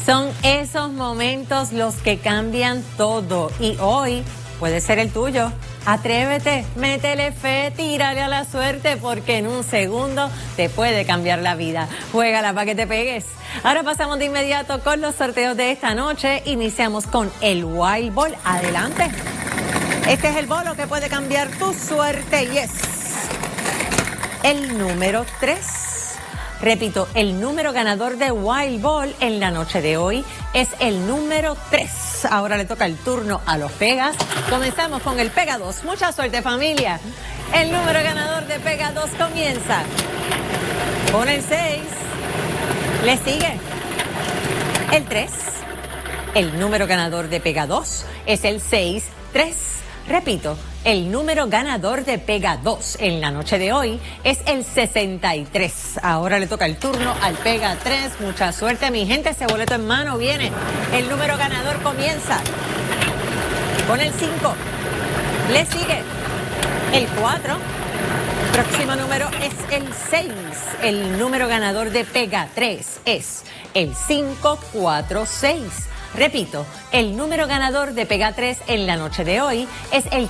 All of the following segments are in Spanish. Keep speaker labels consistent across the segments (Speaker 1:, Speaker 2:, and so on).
Speaker 1: Son esos momentos los que cambian todo y hoy puede ser el tuyo. Atrévete, métele fe, tírale a la suerte porque en un segundo te puede cambiar la vida. Juégala para que te pegues. Ahora pasamos de inmediato con los sorteos de esta noche. Iniciamos con el Wild Ball. Adelante. Este es el bolo que puede cambiar tu suerte y es el número 3. Repito, el número ganador de Wild Ball en la noche de hoy es el número 3. Ahora le toca el turno a los Pegas. Comenzamos con el Pega 2. Mucha suerte, familia. El número ganador de Pega 2 comienza con el 6. Le sigue el 3. El número ganador de Pega 2 es el 6-3. Repito, el número ganador de Pega 2 en la noche de hoy es el 63. Ahora le toca el turno al Pega 3. Mucha suerte, mi gente. Ese boleto en mano viene. El número ganador comienza con el 5. Le sigue el 4. Próximo número es el 6. El número ganador de Pega 3 es el 546. Repito, el número ganador de Pega 3 en la noche de hoy es el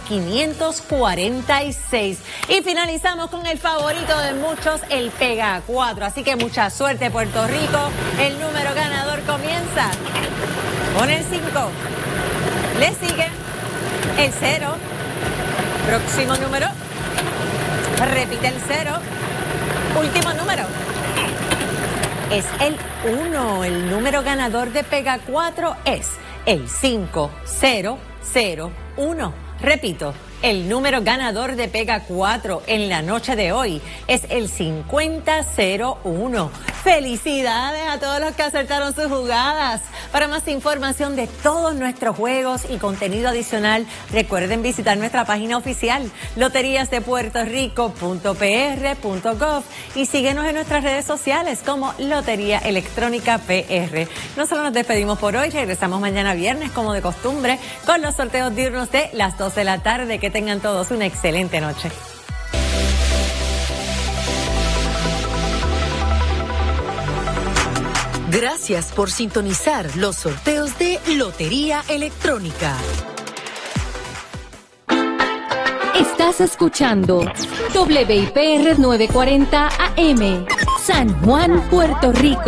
Speaker 1: 546. Y finalizamos con el favorito de muchos, el Pega 4. Así que mucha suerte, Puerto Rico. El número ganador comienza con el 5. Le sigue el 0. Próximo número. Repite el 0. Último número. Es el 1. El número ganador de Pega 4 es el 5001. Repito, el número ganador de Pega 4 en la noche de hoy es el 5001. ¡Felicidades a todos los que acertaron sus jugadas! Para más información de todos nuestros juegos y contenido adicional, recuerden visitar nuestra página oficial, loteriasdepuertorico.pr.gov, y síguenos en nuestras redes sociales como Lotería Electrónica PR. Nosotros nos despedimos por hoy, regresamos mañana viernes como de costumbre con los sorteos diurnos de las 2 de la tarde. Que tengan todos una excelente noche.
Speaker 2: Gracias por sintonizar los sorteos de Lotería Electrónica.
Speaker 3: Estás escuchando WIPR 940 AM, San Juan, Puerto Rico.